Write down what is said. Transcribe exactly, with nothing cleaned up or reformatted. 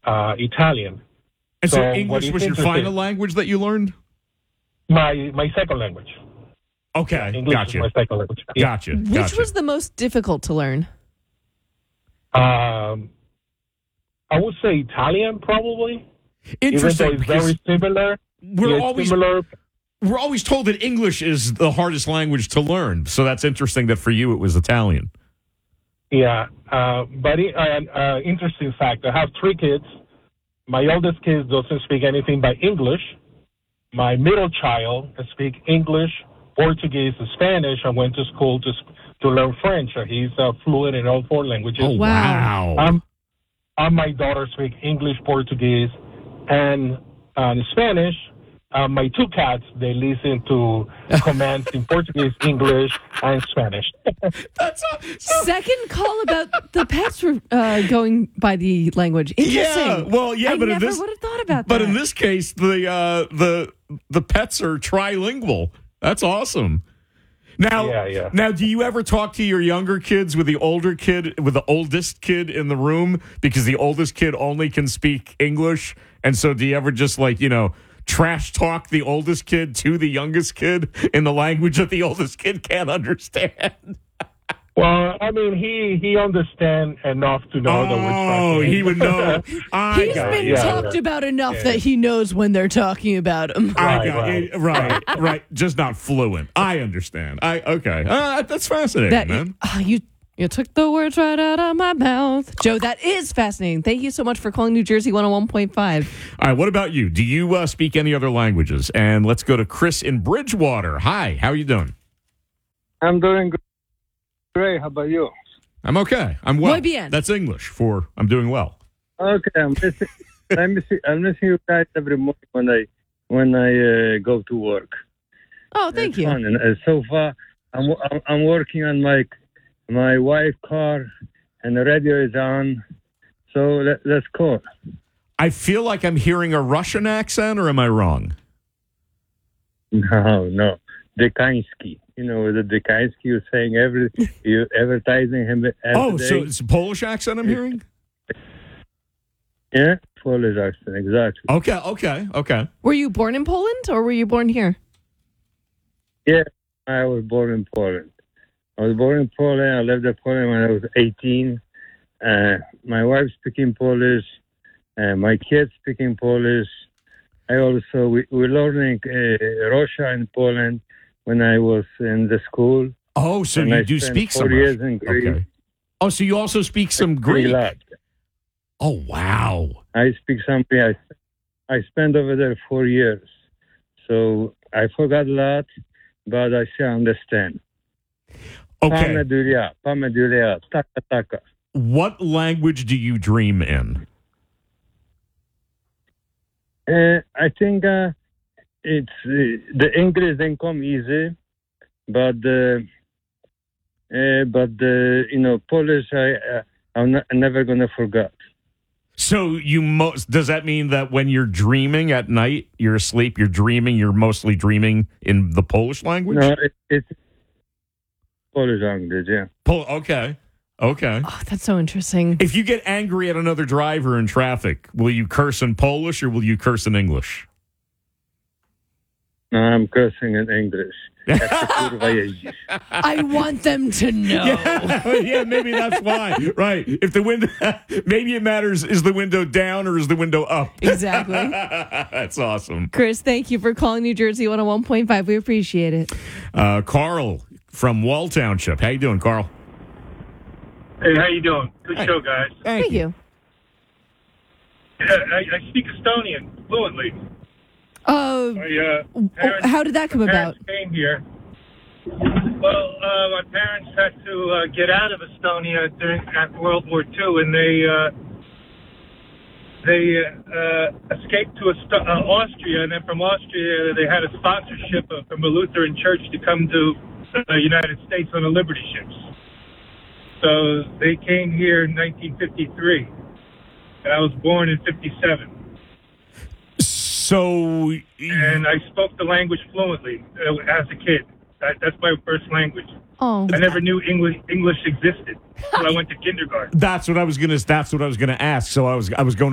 uh, Italian. And so, So what English is was your interesting- final language that you learned? My my second language. Okay, English gotcha. is my second language. Yeah. Gotcha. Which gotcha. was the most difficult to learn? Um, I would say Italian, probably. Interesting. Even though it's very similar. We're it's always similar. we're always told that English is the hardest language to learn. So that's interesting that for you it was Italian. Yeah, uh, but it, uh, uh, interesting fact. I have three kids. My oldest kid doesn't speak anything but English. My middle child speaks English, Portuguese, and Spanish. I went to school to to learn French. He's uh, fluent in all four languages. Oh wow! Um, and my daughter speaks English, Portuguese, and uh, Spanish. Uh, my two cats, they listen to commands in Portuguese, English, and Spanish. That's a, Second call about the pets were uh, going by the language. Interesting. Yeah, well, yeah, I but in never this- would have thought about but that. in this case, the uh, the the pets are trilingual. That's awesome. Now, Yeah, yeah. now, do you ever talk to your younger kids with the older kid, with the oldest kid in the room, because the oldest kid only can speak English, and so do you ever just like you know trash talk the oldest kid to the youngest kid in the language that the oldest kid can't understand? Well, I mean, he he understands enough to know that we're Oh, talking. he would know. I He's got been it. yeah, talked yeah. about enough Yeah. that he knows when they're talking about him. I Right, got right. it. Right, right. Just not fluent. I understand. I okay. Uh, that's fascinating, That man. ah, you you took the words right out of my mouth, Joe. That is fascinating. Thank you so much for calling New Jersey one oh one point five. All right. What about you? Do you uh, speak any other languages? And let's go to Chris in Bridgewater. Hi. How are you doing? I'm doing great. How about you? I'm okay. I'm well. Muy bien. That's English for I'm doing well. Okay, I'm listening. I'm listening. I'm listening to you guys every morning when I when I uh, go to work. Oh, thank It's you. fun. And uh, so far, I'm I'm- I'm working on my my wife's car, and the radio is on. So let, let's call. I feel like I'm hearing a Russian accent, or am I wrong? No, no, Dekansky. You know the Dekansky. You're saying every you advertising him. Every Oh, so day. it's a Polish accent I'm hearing? Yeah, Polish accent, exactly. Okay, okay, okay. Were you born in Poland or were you born here? Yeah, I was born in Poland. I was born in Poland. I lived in Poland when I was eighteen. Uh, my wife speaking Polish. Uh, my kids speaking Polish. I also, we, we're learning uh, Russia in Poland when I was in the school. Oh, so And you I do spent speak some four years Russian. in Greece. Okay. Oh, so you also speak some Pretty Greek? lot. Oh, wow. I speak something. I, I spent over there four years. So I forgot a lot, but I still understand. Okay. Pamedulia, pamedulia, taka taka. What language do you dream in? Uh, I think uh, it's uh, the English didn't come easy, but uh, uh, but uh, you know Polish I uh, I'm not, never gonna forget. So you most does that mean that when you're dreaming at night, you're asleep, you're dreaming, you're mostly dreaming in the Polish language? No, it, it's Polish language. Yeah. Pol- okay. Okay. Oh, that's so interesting. If you get angry at another driver in traffic, will you curse in Polish or will you curse in English? No, I'm cursing in English. Jak ty, kurwa, jeździsz? I want them to know. Yeah, yeah, maybe that's why. Right. If the window, maybe it matters, is the window down or is the window up? Exactly. That's awesome. Chris, thank you for calling New Jersey one oh one point five. We appreciate it. Uh, Carl from Wall Township. How you doing, Carl? Hey, how you doing? Good Hey. show, guys. Thank you. Yeah, I, I speak Estonian fluently. Uh, My uh, oh, parents, how did that come about? parents came here. Well, uh, my parents had to uh, get out of Estonia during after World War Two, and they uh, they uh, escaped to Est- uh, Austria, and then from Austria they had a sponsorship of, from a Lutheran church to come to the United States on the Liberty ships. So they came here in nineteen fifty-three, and I was born in fifty-seven. So, And I spoke the language fluently uh, as a kid. That, that's my first language. Oh, I never knew English English existed until I went to kindergarten. that's what I was gonna. That's what I was gonna ask. So I was. I was going.